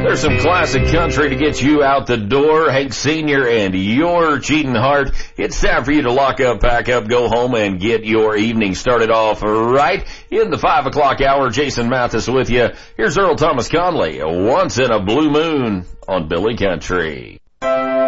There's some classic country to get you out the door. Hank Sr. and your cheating heart. It's time for you to lock up, pack up, go home, and get your evening started off right in the 5 o'clock hour. Jason Mathis with you. Here's Earl Thomas Conley, Once in a Blue Moon on Billy Country.